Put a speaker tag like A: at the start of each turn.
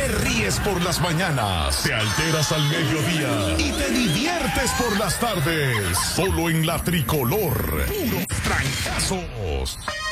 A: Te ríes por las mañanas, te alteras al mediodía y te diviertes por las tardes. Solo en la Tricolor. Puros trancazos.